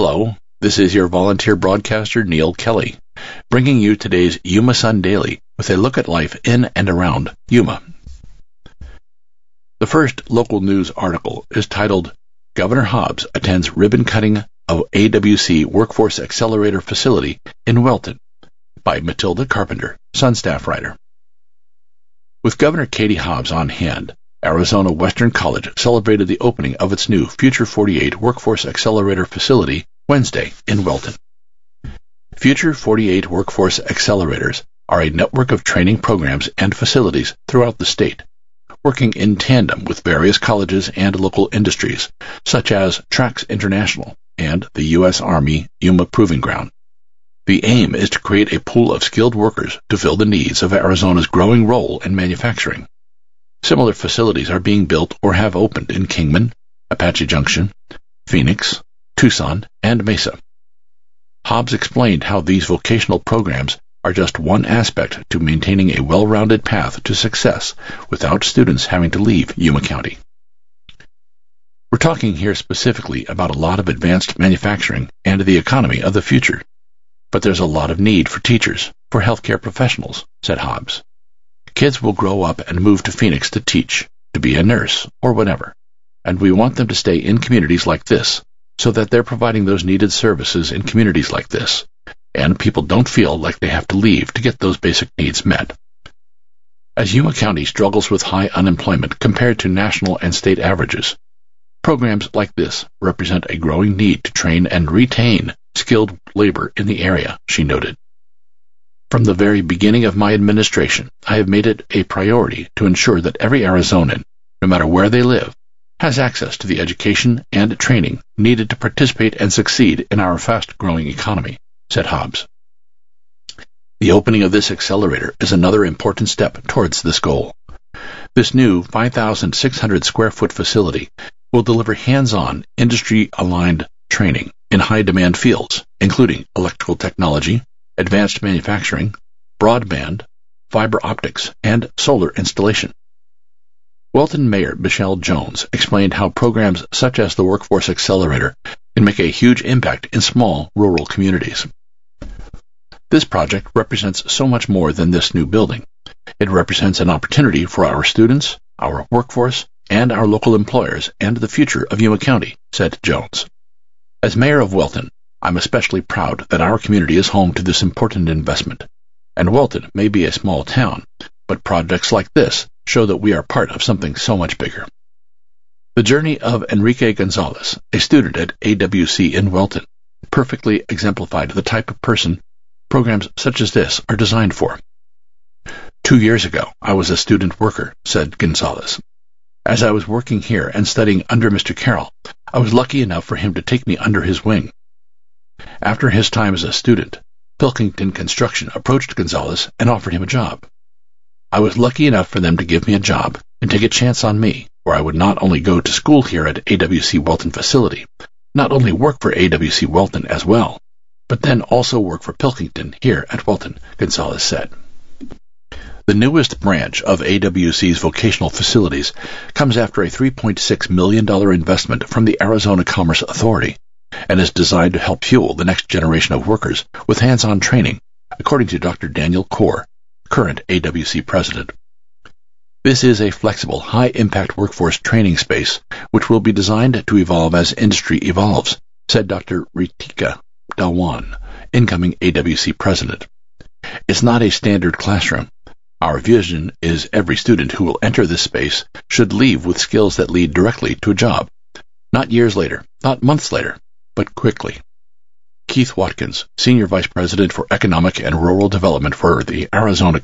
Hello, this is your volunteer broadcaster Neil Kelly, bringing you today's Yuma Sun Daily with a look at life in and around Yuma. The first local news article is titled, Governor Hobbs Attends Ribbon Cutting of AWC Workforce Accelerator Facility in Welton, by Matilda Carpenter, Sun staff writer. With Governor Katie Hobbs on hand, Arizona Western College celebrated the opening of its new Future 48 Workforce Accelerator Facility Wednesday in Welton. Future 48 Workforce Accelerators are a network of training programs and facilities throughout the state, working in tandem with various colleges and local industries, such as Trax International and the U.S. Army Yuma Proving Ground. The aim is to create a pool of skilled workers to fill the needs of Arizona's growing role in manufacturing. Similar facilities are being built or have opened in Kingman, Apache Junction, Phoenix, Tucson, and Mesa. Hobbs explained how these vocational programs are just one aspect to maintaining a well-rounded path to success without students having to leave Yuma County. We're talking here specifically about a lot of advanced manufacturing and the economy of the future, but there's a lot of need for teachers, for healthcare professionals, said Hobbs. Kids will grow up and move to Phoenix to teach, to be a nurse, or whatever, and we want them to stay in communities like this so that they're providing those needed services in communities like this, and people don't feel like they have to leave to get those basic needs met. As Yuma County struggles with high unemployment compared to national and state averages, programs like this represent a growing need to train and retain skilled labor in the area, she noted. From the very beginning of my administration, I have made it a priority to ensure that every Arizonan, no matter where they live, has access to the education and training needed to participate and succeed in our fast-growing economy, said Hobbs. The opening of this accelerator is another important step towards this goal. This new 5,600 square foot facility will deliver hands-on, industry-aligned training in high-demand fields, including electrical technology, advanced manufacturing, broadband, fiber optics, and solar installation. Welton Mayor Michelle Jones explained how programs such as the Workforce Accelerator can make a huge impact in small rural communities. This project represents so much more than this new building. It represents an opportunity for our students, our workforce, and our local employers and the future of Yuma County, said Jones. As mayor of Welton, I'm especially proud that our community is home to this important investment. And Welton may be a small town, but projects like this show that we are part of something so much bigger. The journey of Enrique Gonzalez, a student at AWC in Welton, perfectly exemplified the type of person programs such as this are designed for. 2 years ago, I was a student worker, said Gonzalez. As I was working here and studying under Mr. Carroll, I was lucky enough for him to take me under his wing. After his time as a student, Pilkington Construction approached Gonzalez and offered him a job. I was lucky enough for them to give me a job and take a chance on me, where I would not only go to school here at AWC Welton facility, not only work for AWC Welton as well, but then also work for Pilkington here at Welton, Gonzalez said. The newest branch of AWC's vocational facilities comes after a $3.6 million investment from the Arizona Commerce Authority and is designed to help fuel the next generation of workers with hands-on training, according to Dr. Daniel Kaur, current AWC president. This is a flexible, high-impact workforce training space which will be designed to evolve as industry evolves, said Dr. Ritika Dawan, incoming AWC president. It's not a standard classroom. Our vision is every student who will enter this space should leave with skills that lead directly to a job, not years later, not months later, but quickly. Keith Watkins, Senior Vice President for Economic and Rural Development for the Arizona